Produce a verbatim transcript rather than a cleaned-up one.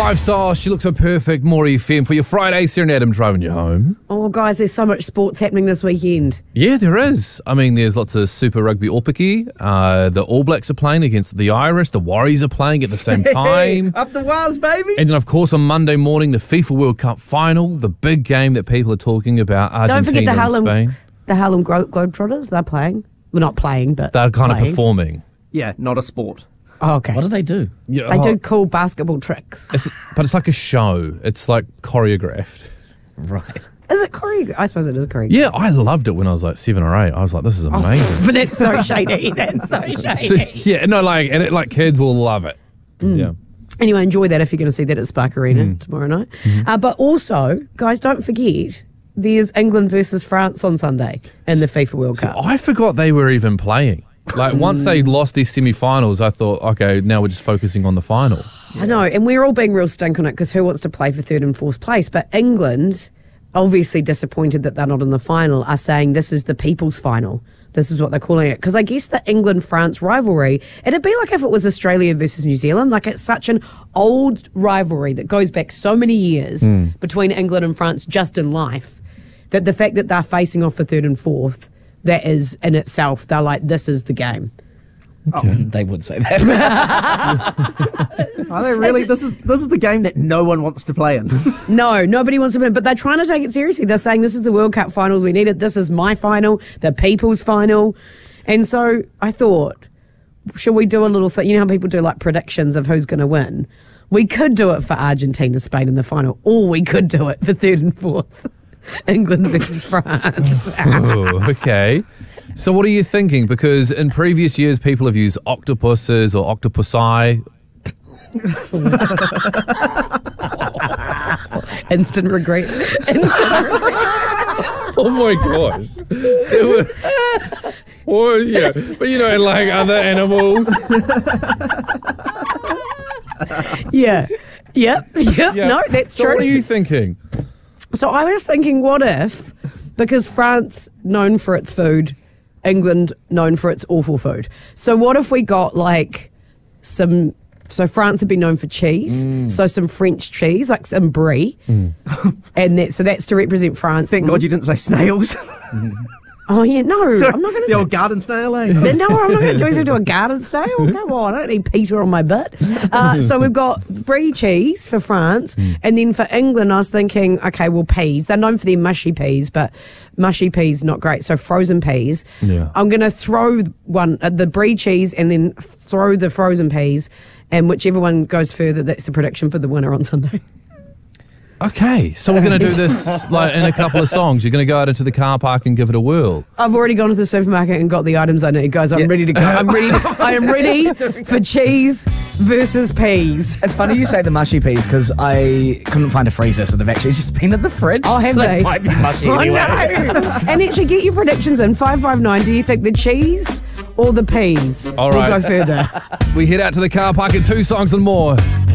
Five stars, she looks so perfect. More F M for your Friday, Sarah and Adam driving you home. Oh, guys, there's so much sports happening this weekend. Yeah, there is. I mean, there's lots of Super Rugby Aupiki. Uh, the All Blacks are playing against the Irish. The Warriors are playing at the same time. Up the Waz, baby. And then, of course, on Monday morning, the FIFA World Cup final, the big game that people are talking about, Argentina Don't forget the and Harlem, Spain. the Harlem Glo- Globetrotters. They're playing. Well, not playing, but They're kind playing. of performing. Yeah, not a sport. Oh, okay. What do they do? Yeah, They oh, do cool basketball tricks. It's, but it's like a show. It's like choreographed. Right. Is it choreographed? I suppose it is choreographed. Yeah, I loved it when I was like seven or eight. I was like, this is amazing. But that's so shady. That's so So, shady. yeah, no, like, and it, like kids will love it. Yeah. Anyway, enjoy that if you're going to see that at Spark Arena tomorrow night. Uh, but also, guys, don't forget, there's England versus France on Sunday in the FIFA World See, Cup. I forgot they were even playing. Like, once they lost these semi-finals, I thought, okay, now we're just focusing on the final. I know, and we're all being real stink on it because who wants to play for third and fourth place? But England, obviously disappointed that they're not in the final, are saying this is the people's final. This is what they're calling it. Because I guess the England-France rivalry, it'd be like if it was Australia versus New Zealand. Like, it's such an old rivalry that goes back so many years between England and France just in life, that the fact that they're facing off for third and fourth, that is in itself, they're like, this is the game. They would say that. Are they really? This is this is the game that no one wants to play in. No, nobody wants to win, but they're trying to take it seriously. They're saying this is the World Cup finals. We need it. This is my final, the people's final. And so I thought, should we do a little thing? You know how people do like predictions of who's going to win? We could do it for Argentina, Spain in the final, or we could do it for third and fourth. England versus France. Oh, okay. So what are you thinking? Because in previous years, people have used octopuses or octopusi. Instant regret. Instant regret. Oh my gosh. There were, or, yeah, but you know, like other animals. Yeah. Yep. Yep. Yeah. No, that's So true. what are you thinking? So I was thinking, what if, because France known for its food, England known for its awful food. So what if we got like some, so France would be known for cheese, so some French cheese, like some brie, and that, so that's to represent France. Thank God you didn't say snails. Oh yeah, no, I'm not going The to old garden snail, eh? No, I'm not going to do anything to a garden snail. Come on, I don't need Peter on my butt. Uh, so we've got brie cheese for France, and then for England, I was thinking, okay, well, peas. They're known for their mushy peas, but mushy peas not great. So frozen peas. Yeah. I'm going to throw one uh, the brie cheese, and then throw the frozen peas, and whichever one goes further, that's the prediction for the winner on Sunday. Okay, so we're going to do this like in a couple of songs. You're going to go out into the car park and give it a whirl. I've already gone to the supermarket and got the items I need, guys. I'm ready to go. I'm ready. I am ready for cheese versus peas. It's funny you say the mushy peas because I couldn't find a freezer, so they've actually just been in the fridge. Oh, have so they? might be mushy Oh, anyway. no. And actually, get your predictions in. five five nine. Do you think the cheese or the peas All will right. go further? We head out to the car park in two songs and more.